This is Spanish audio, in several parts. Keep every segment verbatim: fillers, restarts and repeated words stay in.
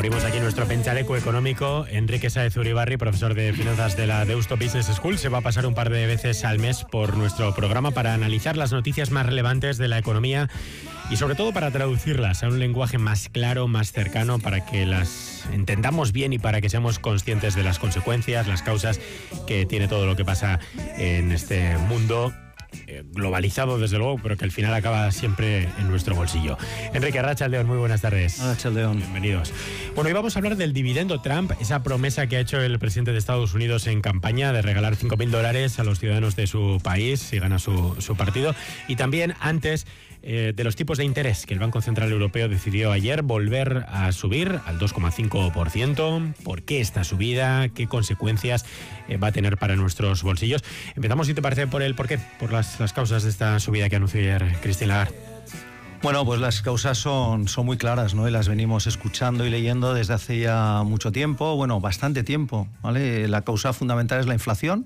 Abrimos aquí nuestro penchaleco económico. Enrique Sáez Uribarri, profesor de finanzas de la Deusto Business School, se va a pasar un par de veces al mes por nuestro programa para analizar las noticias más relevantes de la economía y sobre todo para traducirlas a un lenguaje más claro, más cercano, para que las entendamos bien y para que seamos conscientes de las consecuencias, las causas que tiene todo lo que pasa en este mundo globalizado, desde luego, pero que al final acaba siempre en nuestro bolsillo. Enrique Arratsaldeon, muy buenas tardes. Arratsaldeon. Bienvenidos. Bueno, hoy vamos a hablar del dividendo Trump, esa promesa que ha hecho el presidente de Estados Unidos en campaña de regalar cinco mil dólares a los ciudadanos de su país si gana su, su partido. Y también antes eh, de los tipos de interés que el Banco Central Europeo decidió ayer volver a subir al dos coma cinco por ciento. ¿Por qué esta subida? ¿Qué consecuencias eh, va a tener para nuestros bolsillos? Empezamos, si te parece, por el por qué, por las, las causas de esta subida que anunció ayer Christine Lagarde. Bueno, pues las causas son, son muy claras, ¿no? Y las venimos escuchando y leyendo desde hace ya mucho tiempo, bueno, bastante tiempo, ¿vale? La causa fundamental es la inflación.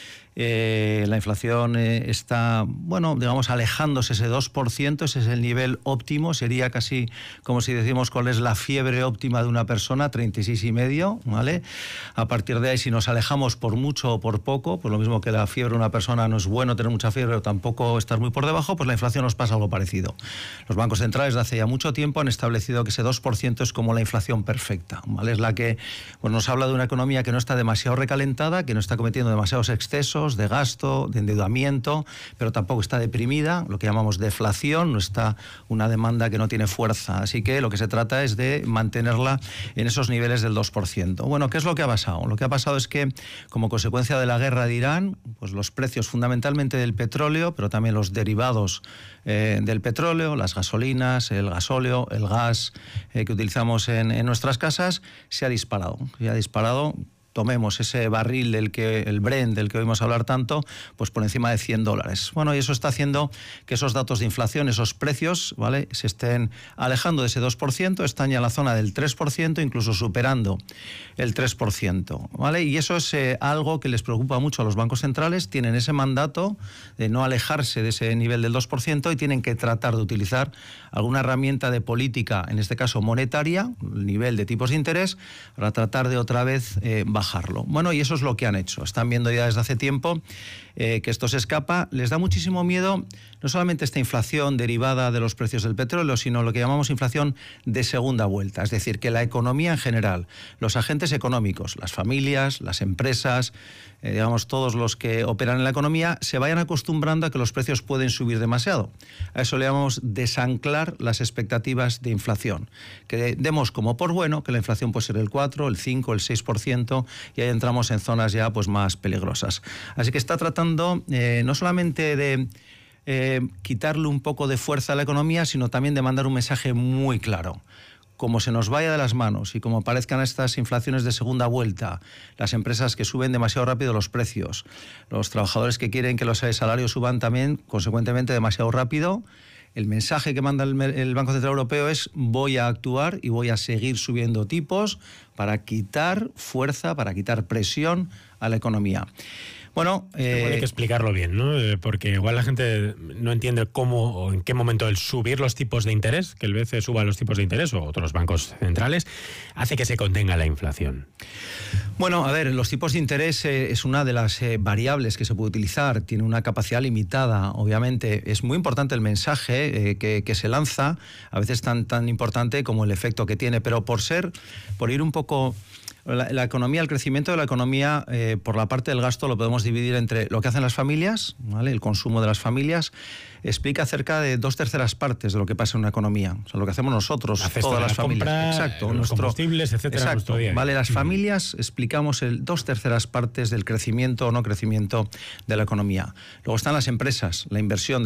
Eh, la inflación eh, está, bueno, digamos, alejándose ese dos por ciento, ese es el nivel óptimo, sería casi como si decimos cuál es la fiebre óptima de una persona, treinta y seis y medio, ¿vale? A partir de ahí, si nos alejamos por mucho o por poco, pues lo mismo que la fiebre de una persona, no es bueno tener mucha fiebre, pero tampoco estar muy por debajo, pues la inflación nos pasa algo parecido. Los bancos centrales de hace ya mucho tiempo han establecido que ese dos por ciento es como la inflación perfecta, ¿vale? Es la que pues, nos habla de una economía que no está demasiado recalentada, que no está cometiendo demasiados excesos de gasto, de endeudamiento, pero tampoco está deprimida, lo que llamamos deflación, no está una demanda que no tiene fuerza. Así que lo que se trata es de mantenerla en esos niveles del dos por ciento. Bueno, ¿qué es lo que ha pasado? Lo que ha pasado es que, como consecuencia de la guerra de Irán, pues los precios fundamentalmente del petróleo, pero también los derivados eh, del petróleo, las gasolinas, el gasóleo, el gas eh, que utilizamos en, en nuestras casas, se ha disparado. Se ha disparado. Tomemos ese barril del que, el Brent, del que oímos hablar tanto, pues por encima de cien dólares. Bueno, y eso está haciendo que esos datos de inflación, esos precios, ¿vale?, se estén alejando de ese dos por ciento, están ya en la zona del tres por ciento, incluso superando el tres por ciento, ¿vale? Y eso es eh, algo que les preocupa mucho a los bancos centrales, tienen ese mandato de no alejarse de ese nivel del dos por ciento y tienen que tratar de utilizar alguna herramienta de política, en este caso monetaria, el nivel de tipos de interés, para tratar de otra vez eh, bajar. Bajarlo. Bueno, y eso es lo que han hecho. Están viendo ya desde hace tiempo eh, que esto se escapa. Les da muchísimo miedo no solamente esta inflación derivada de los precios del petróleo, sino lo que llamamos inflación de segunda vuelta. Es decir, que la economía en general, los agentes económicos, las familias, las empresas, eh, digamos todos los que operan en la economía, se vayan acostumbrando a que los precios pueden subir demasiado. A eso le llamamos desanclar las expectativas de inflación. Que demos como por bueno que la inflación puede ser el cuatro, el cinco, el seis por ciento, y ahí entramos en zonas ya pues más peligrosas. Así que está tratando eh, no solamente de eh, quitarle un poco de fuerza a la economía, sino también de mandar un mensaje muy claro. Como se nos vaya de las manos y como aparezcan estas inflaciones de segunda vuelta, las empresas que suben demasiado rápido los precios, los trabajadores que quieren que los salarios suban también consecuentemente demasiado rápido, el mensaje que manda el, el Banco Central Europeo es: voy a actuar y voy a seguir subiendo tipos para quitar fuerza, para quitar presión a la economía. Bueno, eh, hay que explicarlo bien, ¿no? Porque igual la gente no entiende cómo o en qué momento el subir los tipos de interés, que el B C E suba los tipos de interés o otros bancos centrales, hace que se contenga la inflación. Bueno, a ver, los tipos de interés eh, es una de las eh, variables que se puede utilizar, tiene una capacidad limitada, obviamente. Es muy importante el mensaje eh, que, que se lanza, a veces tan, tan importante como el efecto que tiene, pero por ser, por ir un poco... La, la economía, el crecimiento de la economía eh, por la parte del gasto lo podemos dividir entre lo que hacen las familias, ¿vale?, el consumo de las familias, explica cerca de dos terceras partes de lo que pasa en una economía. O sea, lo que hacemos nosotros, la todas las la familias. Compra, exacto, los nuestro, combustibles, etcétera. Exacto, día. vale, las familias explicamos el dos terceras partes del crecimiento o no crecimiento de la economía. Luego están las empresas, la inversión de